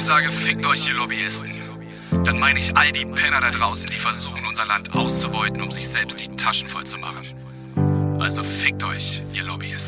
sage, fickt euch, ihr Lobbyisten, dann meine ich all die Penner da draußen, die versuchen, unser Land auszubeuten, um sich selbst die Taschen voll zu machen. Also fickt euch, ihr Lobbyisten.